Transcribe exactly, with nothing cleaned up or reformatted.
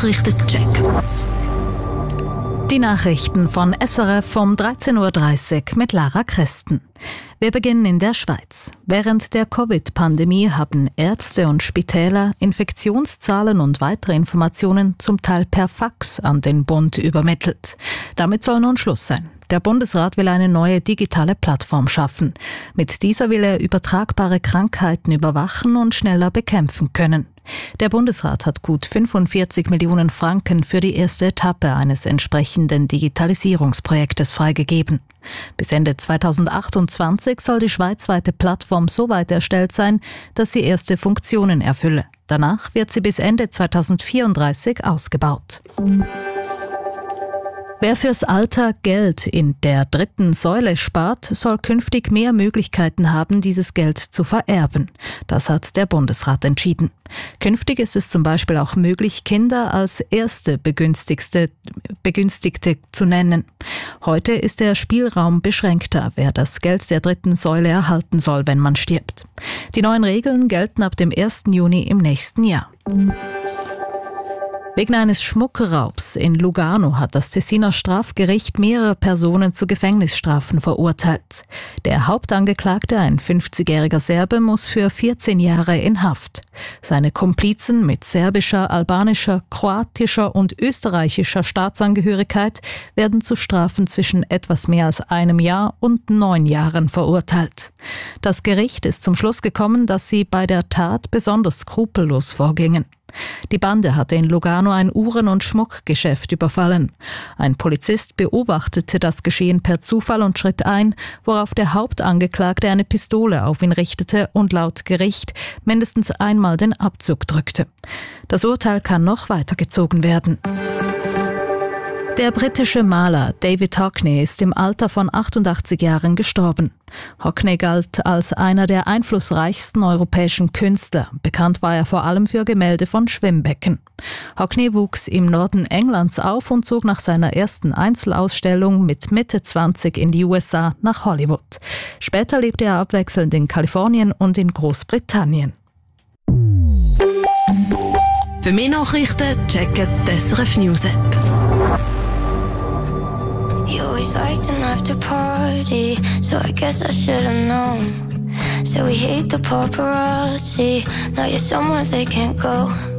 Nachrichtencheck. Die Nachrichten von S R F um dreizehn Uhr dreißig mit Lara Christen. Wir beginnen in der Schweiz. Während der Covid-Pandemie haben Ärzte und Spitäler Infektionszahlen und weitere Informationen zum Teil per Fax an den Bund übermittelt. Damit soll nun Schluss sein. Der Bundesrat will eine neue digitale Plattform schaffen. Mit dieser will er übertragbare Krankheiten überwachen und schneller bekämpfen können. Der Bundesrat hat gut fünfundvierzig Millionen Franken für die erste Etappe eines entsprechenden Digitalisierungsprojektes freigegeben. Bis Ende zweitausendachtundzwanzig soll die schweizweite Plattform so weit erstellt sein, dass sie erste Funktionen erfülle. Danach wird sie bis Ende zweitausendvierunddreißig ausgebaut. Wer fürs Alter Geld in der dritten Säule spart, soll künftig mehr Möglichkeiten haben, dieses Geld zu vererben. Das hat der Bundesrat entschieden. Künftig ist es zum Beispiel auch möglich, Kinder als erste Begünstigte, Begünstigte zu nennen. Heute ist der Spielraum beschränkter, wer das Geld der dritten Säule erhalten soll, wenn man stirbt. Die neuen Regeln gelten ab dem ersten Juni im nächsten Jahr. Wegen eines Schmuckraubs in Lugano hat das Tessiner Strafgericht mehrere Personen zu Gefängnisstrafen verurteilt. Der Hauptangeklagte, ein fünfzigjähriger Serbe, muss für vierzehn Jahre in Haft. Seine Komplizen mit serbischer, albanischer, kroatischer und österreichischer Staatsangehörigkeit werden zu Strafen zwischen etwas mehr als einem Jahr und neun Jahren verurteilt. Das Gericht ist zum Schluss gekommen, dass sie bei der Tat besonders skrupellos vorgingen. Die Bande hatte in Lugano ein Uhren- und Schmuckgeschäft überfallen. Ein Polizist beobachtete das Geschehen per Zufall und schritt ein, worauf der Hauptangeklagte eine Pistole auf ihn richtete und laut Gericht mindestens einmal den Abzug drückte. Das Urteil kann noch weitergezogen werden. Der britische Maler David Hockney ist im Alter von achtundachtzig Jahren gestorben. Hockney galt als einer der einflussreichsten europäischen Künstler. Bekannt war er vor allem für Gemälde von Schwimmbecken. Hockney wuchs im Norden Englands auf und zog nach seiner ersten Einzelausstellung mit Mitte zwanzig in die U S A nach Hollywood. Später lebte er abwechselnd in Kalifornien und in Großbritannien. Für mehr Nachrichten checken die S R F News App. You always liked an after party, so I guess I should've known. So we hate the paparazzi, now you're somewhere they can't go.